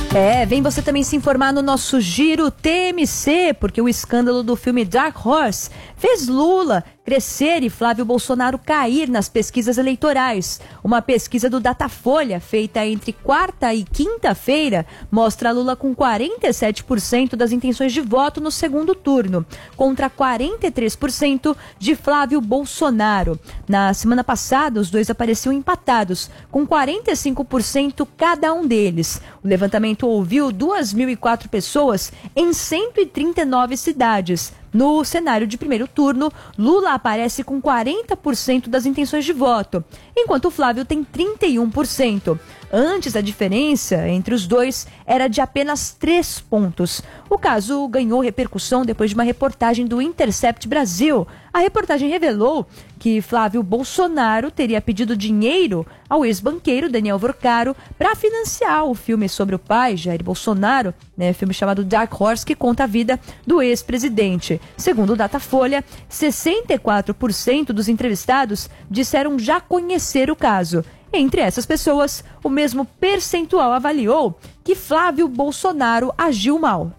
Vem você também se informar no nosso Giro TMC, porque o escândalo do filme Dark Horse fez Lula crescer e Flávio Bolsonaro cair nas pesquisas eleitorais. Uma pesquisa do Datafolha, feita entre quarta e quinta-feira, mostra Lula com 47% das intenções de voto no segundo turno, contra 43% de Flávio Bolsonaro. Na semana passada, os dois apareciam empatados, com 45% cada um deles. O levantamento ouviu 2.004 pessoas em 139 cidades. No cenário de primeiro turno, Lula aparece com 40% das intenções de voto, enquanto Flávio tem 31%. Antes, a diferença entre os dois era de apenas 3 pontos. O caso ganhou repercussão depois de uma reportagem do Intercept Brasil. A reportagem revelou que Flávio Bolsonaro teria pedido dinheiro ao ex-banqueiro Daniel Vorcaro para financiar o filme sobre o pai, Jair Bolsonaro, filme chamado Dark Horse, que conta a vida do ex-presidente. Segundo o Datafolha, 64% dos entrevistados disseram já conhecer o caso. Entre essas pessoas, o mesmo percentual avaliou que Flávio Bolsonaro agiu mal.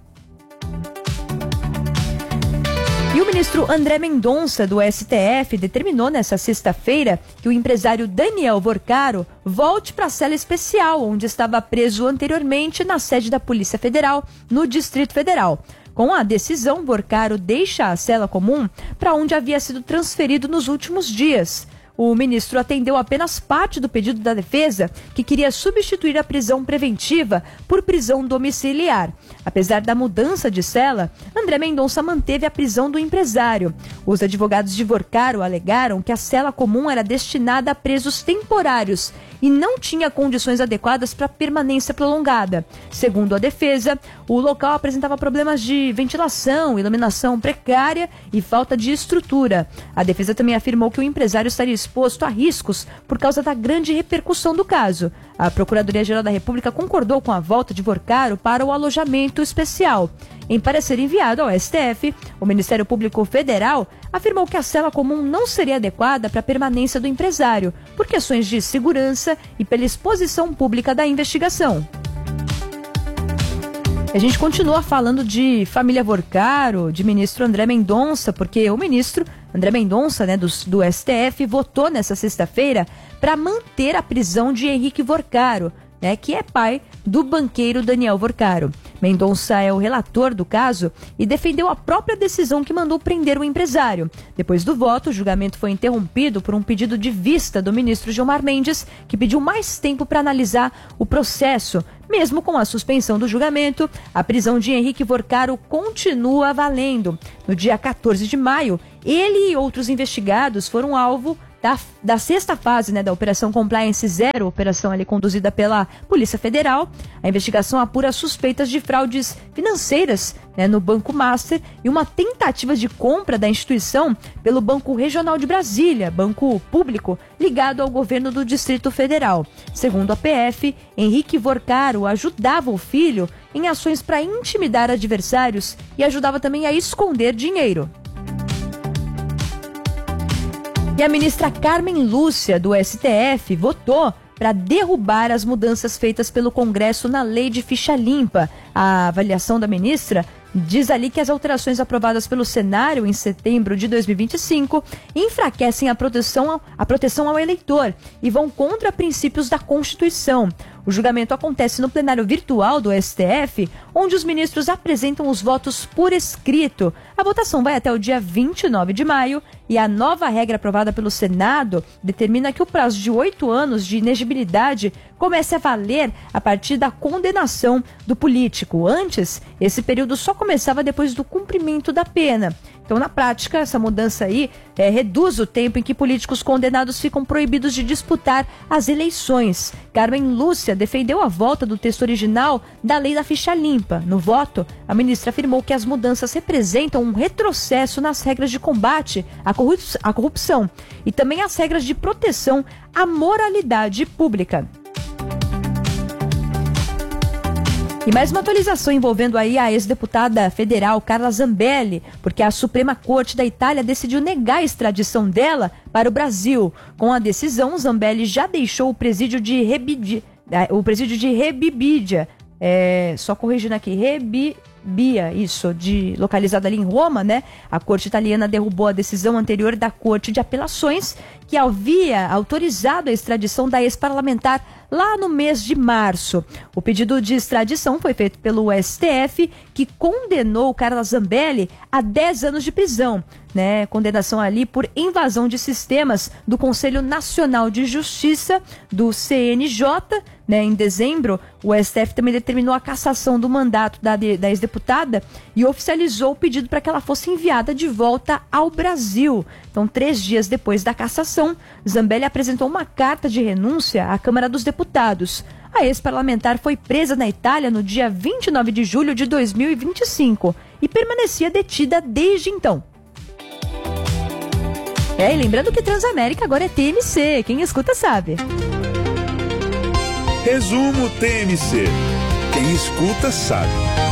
E o ministro André Mendonça, do STF, determinou nesta sexta-feira que o empresário Daniel Vorcaro volte para a cela especial, onde estava preso anteriormente na sede da Polícia Federal, no Distrito Federal. Com a decisão, Vorcaro deixa a cela comum para onde havia sido transferido nos últimos dias. O ministro atendeu apenas parte do pedido da defesa, que queria substituir a prisão preventiva por prisão domiciliar. Apesar da mudança de cela, André Mendonça manteve a prisão do empresário. Os advogados de Vorcaro alegaram que a cela comum era destinada a presos temporários e não tinha condições adequadas para permanência prolongada. Segundo a defesa, o local apresentava problemas de ventilação, iluminação precária e falta de estrutura. A defesa também afirmou que o empresário estaria exposto a riscos por causa da grande repercussão do caso. A Procuradoria-Geral da República concordou com a volta de Vorcaro para o alojamento especial. Em parecer enviado ao STF, o Ministério Público Federal afirmou que a cela comum não seria adequada para a permanência do empresário, por questões de segurança e pela exposição pública da investigação. A gente continua falando de família Vorcaro, de ministro André Mendonça, porque o ministro André Mendonça, do STF, votou nessa sexta-feira para manter a prisão de Henrique Vorcaro, que é pai do banqueiro Daniel Vorcaro. Mendonça é o relator do caso e defendeu a própria decisão que mandou prender o empresário. Depois do voto, o julgamento foi interrompido por um pedido de vista do ministro Gilmar Mendes, que pediu mais tempo para analisar o processo. Mesmo com a suspensão do julgamento, a prisão de Henrique Vorcaro continua valendo. No dia 14 de maio, ele e outros investigados foram alvo da sexta fase da Operação Compliance Zero, operação ali conduzida pela Polícia Federal. A investigação apura suspeitas de fraudes financeiras no Banco Master e uma tentativa de compra da instituição pelo Banco Regional de Brasília, banco público ligado ao governo do Distrito Federal. Segundo a PF, Henrique Vorcaro ajudava o filho em ações para intimidar adversários e ajudava também a esconder dinheiro. E a ministra Carmen Lúcia, do STF, votou para derrubar as mudanças feitas pelo Congresso na lei de ficha limpa. A avaliação da ministra diz ali que as alterações aprovadas pelo Senado em setembro de 2025 enfraquecem a proteção ao eleitor e vão contra princípios da Constituição. O julgamento acontece no plenário virtual do STF, onde os ministros apresentam os votos por escrito. A votação vai até o dia 29 de maio e a nova regra aprovada pelo Senado determina que o prazo de 8 anos de inegibilidade comece a valer a partir da condenação do político. Antes, esse período só começava depois do cumprimento da pena. Então, na prática, essa mudança aí reduz o tempo em que políticos condenados ficam proibidos de disputar as eleições. Carmen Lúcia defendeu a volta do texto original da lei da ficha limpa. No voto, a ministra afirmou que as mudanças representam um retrocesso nas regras de combate à corrupção e também as regras de proteção à moralidade pública. E mais uma atualização envolvendo aí a ex-deputada federal Carla Zambelli, porque a Suprema Corte da Itália decidiu negar a extradição dela para o Brasil. Com a decisão, Zambelli já deixou o presídio de Rebibbia, só corrigindo aqui, localizada ali em Roma, né? A corte italiana derrubou a decisão anterior da Corte de Apelações, que havia autorizado a extradição da ex-parlamentar lá no mês de março. O pedido de extradição foi feito pelo STF, que condenou Carla Zambelli a 10 anos de prisão, né? Condenação ali por invasão de sistemas do Conselho Nacional de Justiça, do CNJ, né? Em dezembro, o STF também determinou a cassação do mandato da ex-deputada e oficializou o pedido para que ela fosse enviada de volta ao Brasil. Então, 3 dias depois da cassação, Zambelli apresentou uma carta de renúncia à Câmara dos Deputados. A ex-parlamentar foi presa na Itália no dia 29 de julho de 2025 e permanecia detida desde então. E lembrando que Transamérica agora é TMC, quem escuta sabe. Resumo TMC, quem escuta sabe.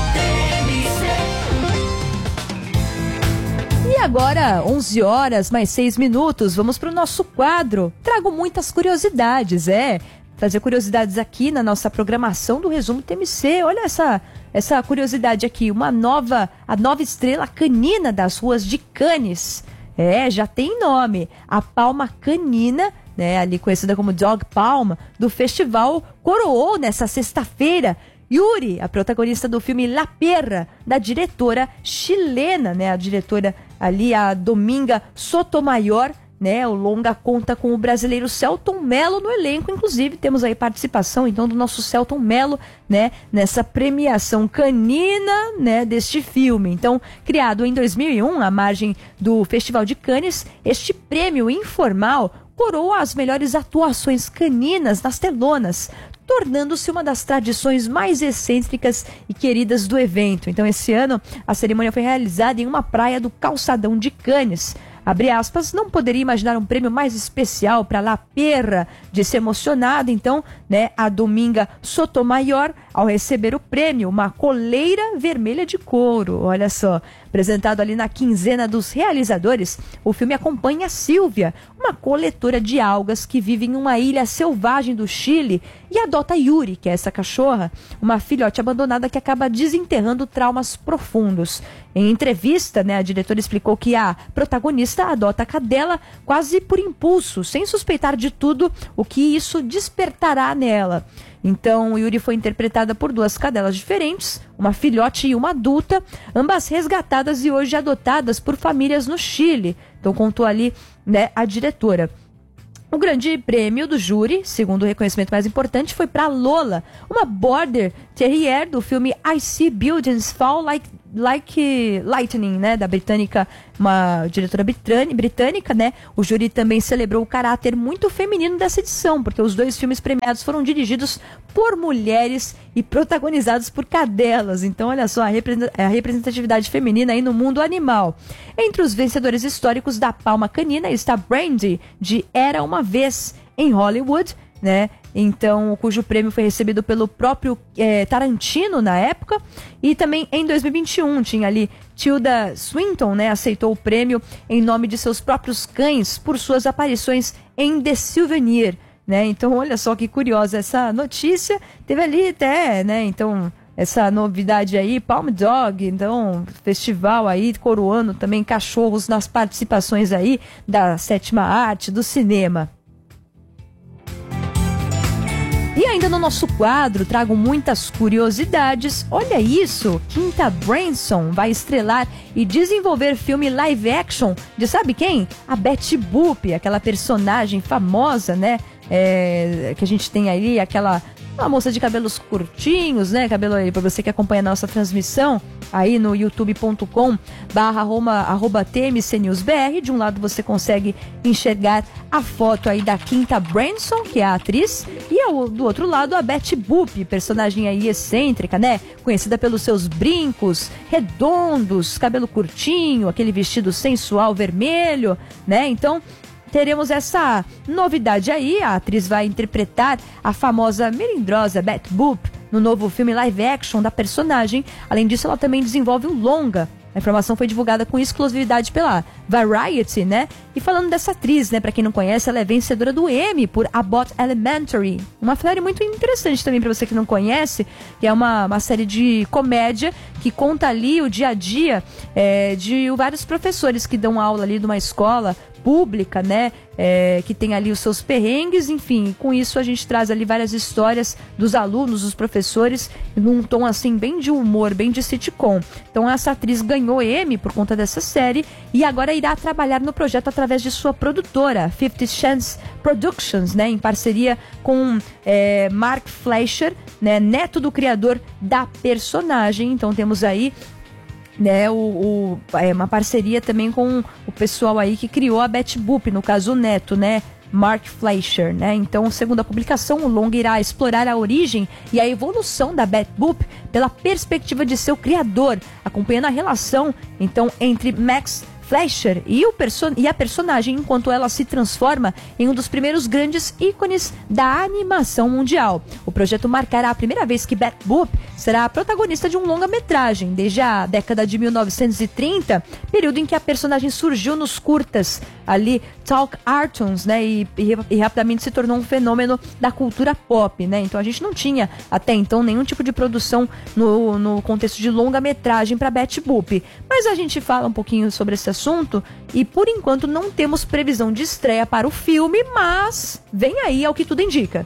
E agora, 11 horas mais 6 minutos, vamos para o nosso quadro. Trago muitas curiosidades, trazer curiosidades aqui na nossa programação do Resumo TMC. Olha essa curiosidade aqui, a nova estrela canina das ruas de Cannes. Já tem nome, a palma canina, né, ali conhecida como Dog Palm, do festival, coroou nessa sexta-feira Yuri, a protagonista do filme La Perra, da diretora chilena, né, a diretora ali, a Dominga Sotomayor, né, o longa conta com o brasileiro Selton Mello no elenco, inclusive temos aí participação então do nosso Selton Mello, né, nessa premiação canina, né, deste filme. Então, criado em 2001, à margem do Festival de Cannes, este prêmio informal coroa as melhores atuações caninas nas telonas, tornando-se uma das tradições mais excêntricas e queridas do evento. Então, esse ano, a cerimônia foi realizada em uma praia do calçadão de Cannes. Abre aspas, não poderia imaginar um prêmio mais especial para La Perra, disse emocionada, então, né, a Dominga Sotomayor, ao receber o prêmio, uma coleira vermelha de couro. Olha só, apresentado ali na quinzena dos realizadores, o filme acompanha a Silvia, uma coletora de algas que vive em uma ilha selvagem do Chile e adota Yuri, que é essa cachorra, uma filhote abandonada que acaba desenterrando traumas profundos. Em entrevista, né, a diretora explicou que a protagonista adota a cadela quase por impulso, sem suspeitar de tudo o que isso despertará nela. Então, Yuri foi interpretada por 2 cadelas diferentes, uma filhote e uma adulta, ambas resgatadas e hoje adotadas por famílias no Chile. Então, contou ali, né, a diretora. O grande prêmio do júri, segundo o reconhecimento mais importante, foi para Lola, uma Border Terrier do filme I See Buildings Fall Like Lightning, né, da britânica, uma diretora britânica, né. O júri também celebrou o caráter muito feminino dessa edição, porque os 2 filmes premiados foram dirigidos por mulheres e protagonizados por cadelas. Então, olha só, a representatividade feminina aí no mundo animal. Entre os vencedores históricos da palma canina está Brandy, de Era Uma Vez, em Hollywood, né? Então, cujo prêmio foi recebido pelo próprio Tarantino na época. E também em 2021 tinha ali Tilda Swinton, né, aceitou o prêmio em nome de seus próprios cães por suas aparições em The Souvenir, né? Então, olha só que curiosa essa notícia. Teve ali até, né, então, essa novidade aí, Palm Dog, então, festival aí coroando também cachorros nas participações aí da 7ª arte, do cinema. E ainda no nosso quadro, trago muitas curiosidades. Olha isso, Quinta Brunson vai estrelar e desenvolver filme live action de sabe quem? A Betty Boop, aquela personagem famosa, né? Que a gente tem ali, uma moça de cabelos curtinhos, né? Cabelo aí, pra você que acompanha a nossa transmissão, aí no youtube.com/TMCNewsBR. De um lado você consegue enxergar a foto aí da Quinta Brunson, que é a atriz, e do outro lado a Betty Boop, personagem aí excêntrica, né? Conhecida pelos seus brincos redondos, cabelo curtinho, aquele vestido sensual vermelho, né? Então, teremos essa novidade aí. A atriz vai interpretar a famosa melindrosa Betty Boop no novo filme live action da personagem. Além disso, ela também desenvolve um longa. A informação foi divulgada com exclusividade pela Variety, né? E falando dessa atriz, né? Pra quem não conhece, ela é vencedora do Emmy por Abbott Elementary. Uma série muito interessante também pra você que não conhece, que é uma série de comédia que conta ali o dia a dia de vários professores que dão aula ali de uma escola pública, né? Que tem ali os seus perrengues, enfim, com isso a gente traz ali várias histórias dos alunos, dos professores, num tom assim bem de humor, bem de sitcom. Então essa atriz ganhou Emmy por conta dessa série e agora irá trabalhar no projeto através de sua produtora, 50 Chance Productions, né? Em parceria com Mark Fleischer, né? Neto do criador da personagem. Então temos aí, né, uma parceria também com o pessoal aí que criou a Betty Boop, no caso o neto, né, Mark Fleischer, né? Então, segundo a publicação, o longa irá explorar a origem e a evolução da Betty Boop pela perspectiva de seu criador, acompanhando a relação, então, entre Max Fleischer e a personagem enquanto ela se transforma em um dos primeiros grandes ícones da animação mundial. O projeto marcará a primeira vez que Betty Boop será a protagonista de um longa-metragem, desde a década de 1930, período em que a personagem surgiu nos curtas ali, Talk Cartoons, né, e rapidamente se tornou um fenômeno da cultura pop, né? Então a gente não tinha até então nenhum tipo de produção no contexto de longa-metragem para Betty Boop. Mas a gente fala um pouquinho sobre esse assunto e por enquanto não temos previsão de estreia para o filme, mas vem aí ao que tudo indica.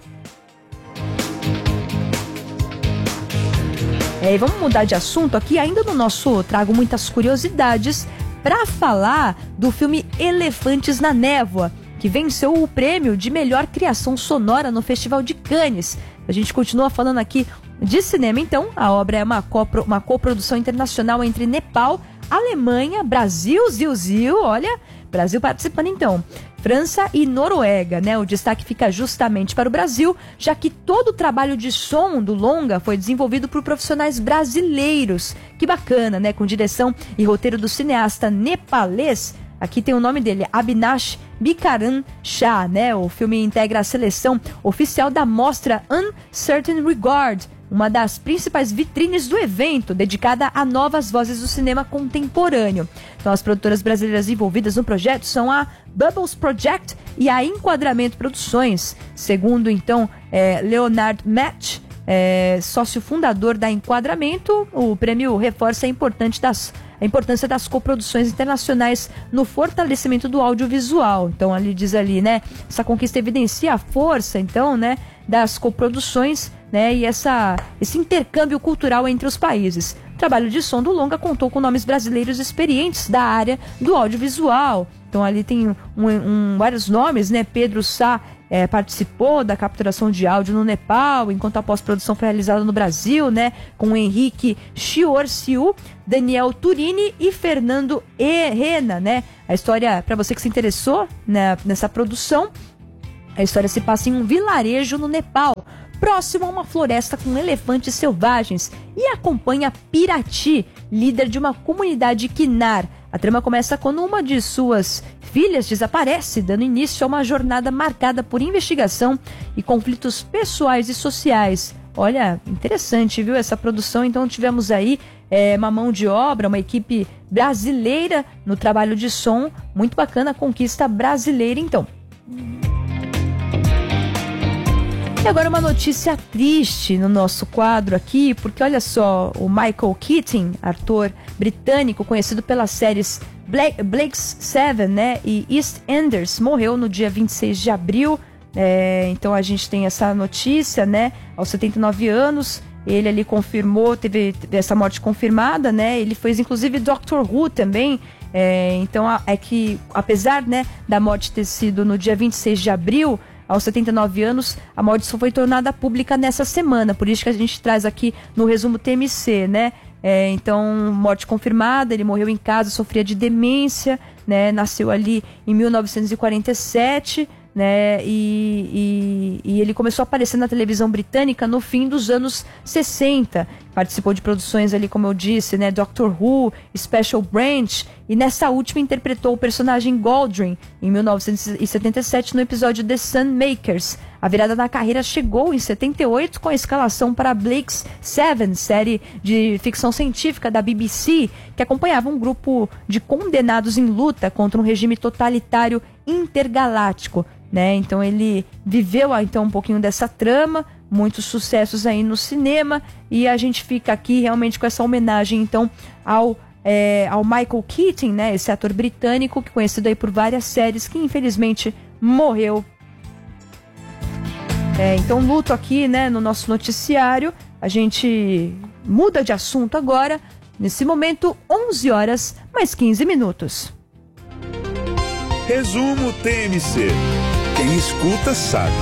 E vamos mudar de assunto aqui, ainda no nosso Trago Muitas Curiosidades, para falar do filme Elefantes na Névoa, que venceu o prêmio de melhor criação sonora no Festival de Cannes. A gente continua falando aqui de cinema, então. A obra é uma coprodução internacional entre Nepal, Alemanha, Brasil, olha, Brasil participando então, França e Noruega, né? O destaque fica justamente para o Brasil, já que todo o trabalho de som do longa foi desenvolvido por profissionais brasileiros. Que bacana, né? Com direção e roteiro do cineasta nepalês. Aqui tem o nome dele, Abhinash Bikaran Shah, né? O filme integra a seleção oficial da mostra Uncertain Regard, uma das principais vitrines do evento, dedicada a novas vozes do cinema contemporâneo. Então, as produtoras brasileiras envolvidas no projeto são a Bubbles Project e a Enquadramento Produções. Segundo, então, Leonard Match, sócio fundador da Enquadramento, o prêmio reforça a importância das coproduções internacionais no fortalecimento do audiovisual. Então, ali diz ali, né, essa conquista evidencia a força, então, né, das coproduções, né, e esse intercâmbio cultural entre os países. O trabalho de som do longa contou com nomes brasileiros experientes da área do audiovisual. Então, ali tem vários nomes, né, Pedro Sá participou da capturação de áudio no Nepal, enquanto a pós-produção foi realizada no Brasil, né, com o Henrique Chiorciu, Daniel Turini e Fernando Rena, né? A história, para você que se interessou, né, nessa produção, a história se passa em um vilarejo no Nepal, próximo a uma floresta com elefantes selvagens, e acompanha Pirati, líder de uma comunidade Kinar. A trama começa quando uma de suas filhas desaparece, dando início a uma jornada marcada por investigação e conflitos pessoais e sociais. Olha, interessante, viu, essa produção. Então tivemos aí uma mão de obra, uma equipe brasileira no trabalho de som. Muito bacana a conquista brasileira, então. E agora uma notícia triste no nosso quadro aqui, porque olha só, o Michael Keaton, ator britânico conhecido pelas séries Blake's Seven, né, e EastEnders, morreu no dia 26 de abril. Então a gente tem essa notícia, né, aos 79 anos, ele ali confirmou, teve essa morte confirmada, né, ele fez inclusive Doctor Who também. Então é que apesar, né, da morte ter sido no dia 26 de abril, aos 79 anos, a morte só foi tornada pública nessa semana, por isso que a gente traz aqui no resumo TMC, né? Então, morte confirmada, ele morreu em casa, sofria de demência, né? Nasceu ali em 1947, né? E ele começou a aparecer na televisão britânica no fim dos anos 60. Participou de produções ali, como eu disse, né? Doctor Who, Special Branch, e nessa última interpretou o personagem Goldring em 1977 no episódio The Sunmakers, A virada da carreira chegou em 78 com a escalação para Blake's Seven, série de ficção científica da BBC, que acompanhava um grupo de condenados em luta contra um regime totalitário intergaláctico, né? Então ele viveu então um pouquinho dessa trama, muitos sucessos aí no cinema, e a gente fica aqui realmente com essa homenagem então ao Michael Keaton, né? Esse ator britânico que é conhecido aí por várias séries, que infelizmente morreu. Então luto aqui, né, no nosso noticiário. A gente muda de assunto agora. Nesse momento, 11 horas mais 15 minutos. Resumo TMC. Quem escuta sabe.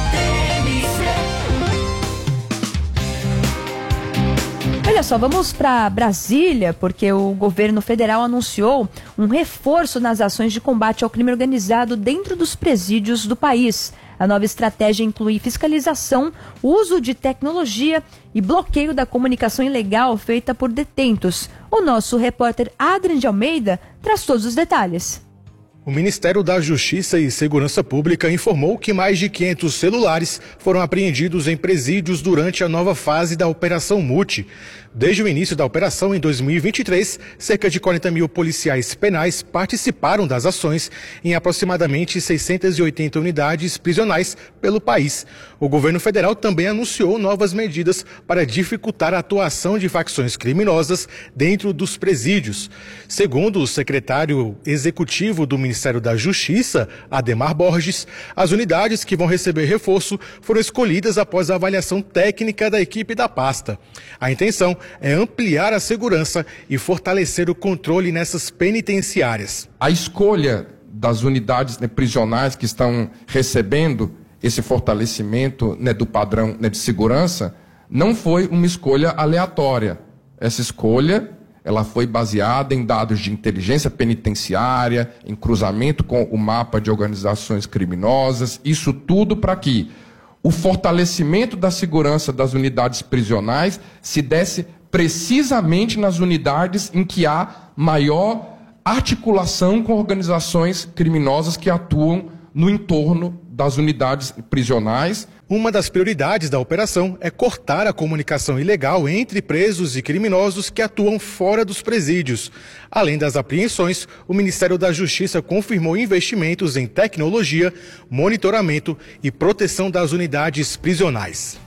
Olha só, vamos para Brasília, porque o governo federal anunciou um reforço nas ações de combate ao crime organizado dentro dos presídios do país. A nova estratégia inclui fiscalização, uso de tecnologia e bloqueio da comunicação ilegal feita por detentos. O nosso repórter Adrian de Almeida traz todos os detalhes. O Ministério da Justiça e Segurança Pública informou que mais de 500 celulares foram apreendidos em presídios durante a nova fase da Operação Multi. Desde o início da operação, em 2023, cerca de 40 mil policiais penais participaram das ações em aproximadamente 680 unidades prisionais pelo país. O governo federal também anunciou novas medidas para dificultar a atuação de facções criminosas dentro dos presídios. Segundo o secretário executivo do Ministério da Justiça, Ademar Borges, as unidades que vão receber reforço foram escolhidas após a avaliação técnica da equipe da pasta. A intenção é ampliar a segurança e fortalecer o controle nessas penitenciárias. A escolha das unidades prisionais que estão recebendo esse fortalecimento do padrão de segurança não foi uma escolha aleatória. Essa escolha ela foi baseada em dados de inteligência penitenciária, em cruzamento com o mapa de organizações criminosas, isso tudo para que o fortalecimento da segurança das unidades prisionais se desse precisamente nas unidades em que há maior articulação com organizações criminosas que atuam no entorno das unidades prisionais. Uma das prioridades da operação é cortar a comunicação ilegal entre presos e criminosos que atuam fora dos presídios. Além das apreensões, o Ministério da Justiça confirmou investimentos em tecnologia, monitoramento e proteção das unidades prisionais.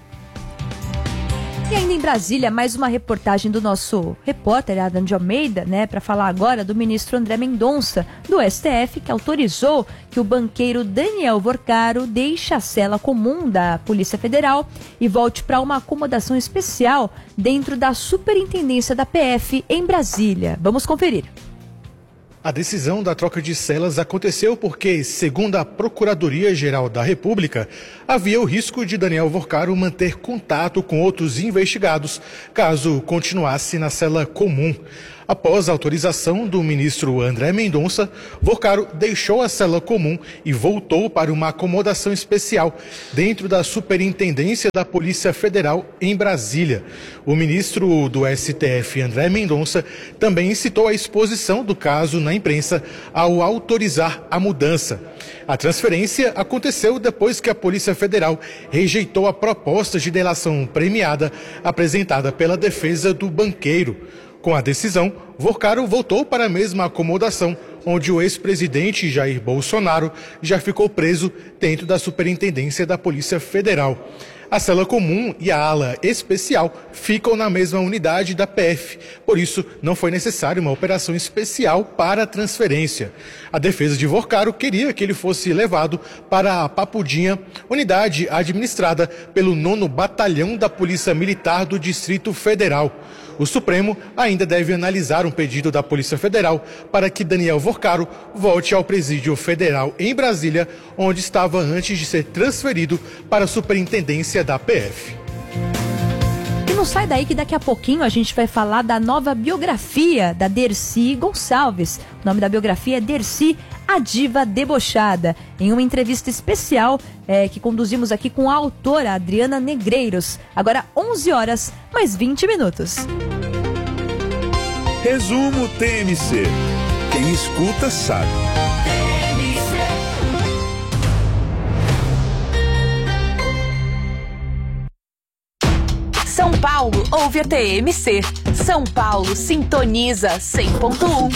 E ainda em Brasília, mais uma reportagem do nosso repórter Adrian de Almeida, né, para falar agora do ministro André Mendonça, do STF, que autorizou que o banqueiro Daniel Vorcaro deixe a cela comum da Polícia Federal e volte para uma acomodação especial dentro da Superintendência da PF em Brasília. Vamos conferir. A decisão da troca de celas aconteceu porque, segundo a Procuradoria-Geral da República, havia o risco de Daniel Vorcaro manter contato com outros investigados caso continuasse na cela comum. Após a autorização do ministro André Mendonça, Vorcaro deixou a cela comum e voltou para uma acomodação especial dentro da Superintendência da Polícia Federal em Brasília. O ministro do STF, André Mendonça, também incitou a exposição do caso na imprensa ao autorizar a mudança. A transferência aconteceu depois que a Polícia Federal rejeitou a proposta de delação premiada apresentada pela defesa do banqueiro. Com a decisão, Vorcaro voltou para a mesma acomodação onde o ex-presidente Jair Bolsonaro já ficou preso dentro da Superintendência da Polícia Federal. A cela comum e a ala especial ficam na mesma unidade da PF, por isso não foi necessária uma operação especial para a transferência. A defesa de Vorcaro queria que ele fosse levado para a Papudinha, unidade administrada pelo 9º Batalhão da Polícia Militar do Distrito Federal. O Supremo ainda deve analisar um pedido da Polícia Federal para que Daniel Vorcaro volte ao Presídio Federal em Brasília, onde estava antes de ser transferido para a Superintendência da PF. E não sai daí que daqui a pouquinho a gente vai falar da nova biografia da Dercy Gonçalves. O nome da biografia é Dercy, a Diva Debochada, em uma entrevista especial que conduzimos aqui com a autora Adriana Negreiros. Agora 11 horas mais 20 minutos. Resumo TMC. Quem escuta sabe. São Paulo ouve a TMC. São Paulo sintoniza 100.1.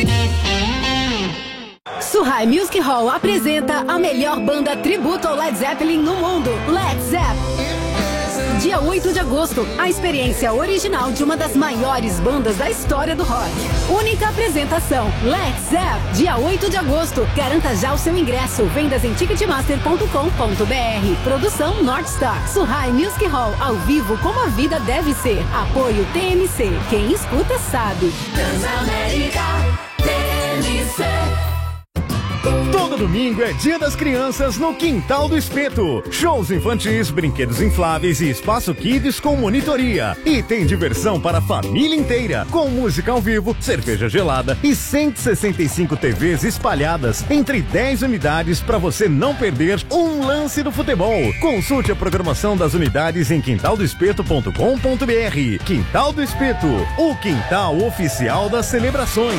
Suhai Music Hall apresenta a melhor banda tributo ao Led Zeppelin no mundo, Led Zeppelin. Dia 8 de agosto, a experiência original de uma das maiores bandas da história do rock. Única apresentação, Led Zeppelin. Dia 8 de agosto, garanta já o seu ingresso. Vendas em ticketmaster.com.br. Produção Northstar. Suhai Music Hall, ao vivo como a vida deve ser. Apoio TMC. Quem escuta sabe. Transamérica, TMC. Todo domingo é Dia das Crianças no Quintal do Espeto. Shows infantis, brinquedos infláveis e espaço kids com monitoria. E tem diversão para a família inteira, com música ao vivo, cerveja gelada e 165 TVs espalhadas entre 10 unidades para você não perder um lance do futebol. Consulte a programação das unidades em quintaldoespeto.com.br. Quintal do Espeto, o quintal oficial das celebrações.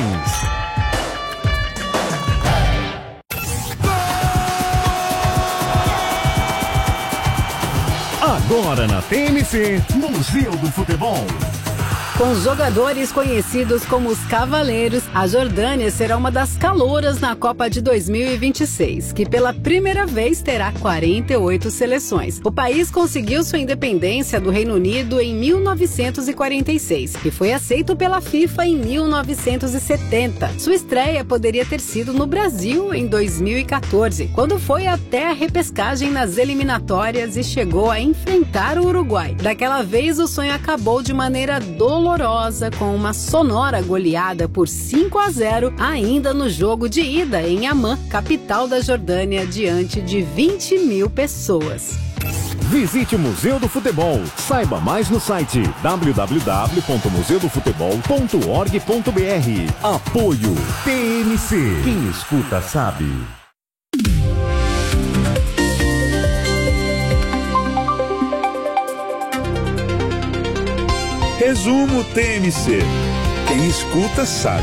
Agora na TMC, Museu do Futebol. Com jogadores conhecidos como os Cavaleiros, a Jordânia será uma das calouras na Copa de 2026, que pela primeira vez terá 48 seleções. O país conseguiu sua independência do Reino Unido em 1946 e foi aceito pela FIFA em 1970. Sua estreia poderia ter sido no Brasil em 2014, quando foi até a repescagem nas eliminatórias e chegou a enfrentar o Uruguai. Daquela vez, o sonho acabou de maneira dolorosa, com uma sonora goleada por 5-0 ainda no jogo de ida em Amman, capital da Jordânia, diante de 20 mil pessoas. Visite o Museu do Futebol. Saiba mais no site www.museudofutebol.org.br. Apoio TMC. Quem escuta sabe. Resumo TMC. Quem escuta sabe.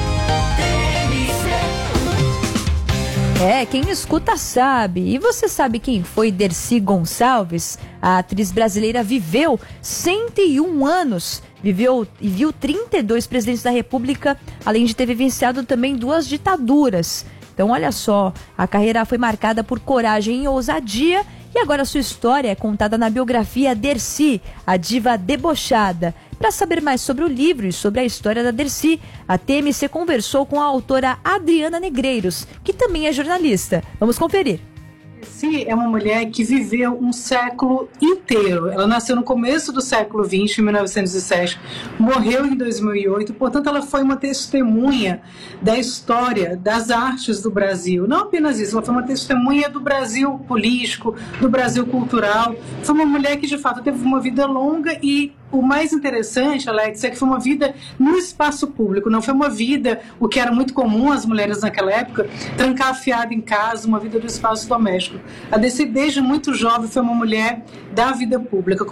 Quem escuta sabe. E você sabe quem foi Dercy Gonçalves? A atriz brasileira viveu 101 anos. Viveu e viu 32 presidentes da República, além de ter vivenciado também 2 ditaduras. Então, olha só, a carreira foi marcada por coragem e ousadia. E agora sua história é contada na biografia Dercy, a diva debochada. Para saber mais sobre o livro e sobre a história da Dercy, a TMC conversou com a autora Adriana Negreiros, que também é jornalista. Vamos conferir. Dercy é uma mulher que viveu um século inteiro. Ela nasceu no começo do século XX, em 1907, morreu em 2008, portanto ela foi uma testemunha da história, das artes do Brasil. Não apenas isso, ela foi uma testemunha do Brasil político, do Brasil cultural. Foi uma mulher que de fato teve uma vida longa e o mais interessante, Alex, é que foi uma vida no espaço público, não foi uma vida, o que era muito comum às mulheres naquela época, trancafiada em casa, uma vida do espaço doméstico. A Dercy, desde muito jovem, foi uma mulher da vida pública.